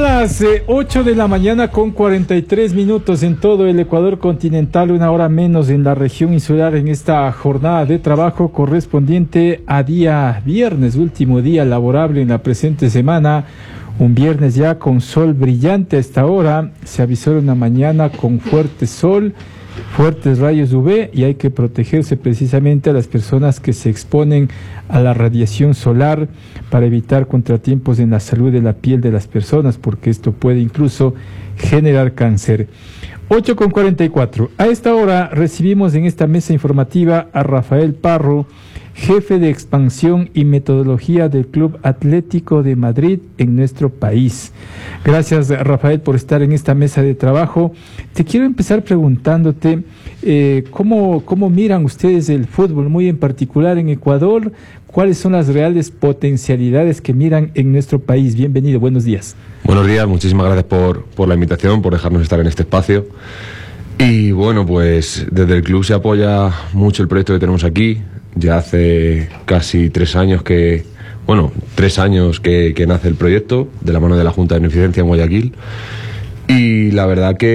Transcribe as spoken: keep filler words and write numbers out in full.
las eh, ocho de la mañana con cuarenta y tres minutos en todo el Ecuador continental, una hora menos en la región insular en esta jornada de trabajo correspondiente a día viernes, último día laborable en la presente semana. Un viernes ya con sol brillante a esta hora, se avisó una mañana con fuerte sol, fuertes rayos U V y hay que protegerse precisamente a las personas que se exponen a la radiación solar para evitar contratiempos en la salud de la piel de las personas, porque esto puede incluso generar cáncer. ocho con cuarenta y cuatro. A esta hora recibimos en esta mesa informativa a Rafael Parro, jefe de expansión y metodología del Club Atlético de Madrid en nuestro país. Gracias, Rafael, por estar en esta mesa de trabajo. Te quiero empezar preguntándote eh, ¿cómo, cómo miran ustedes el fútbol, muy en particular en Ecuador? ¿Cuáles son las reales potencialidades que miran en nuestro país? Bienvenido, buenos días. Buenos días, muchísimas gracias por, por la invitación, por dejarnos estar en este espacio. Y bueno, pues desde el club se apoya mucho el proyecto que tenemos aquí. Ya hace casi tres años que, bueno, tres años que, que nace el proyecto, de la mano de la Junta de Beneficencia en Guayaquil. Y la verdad que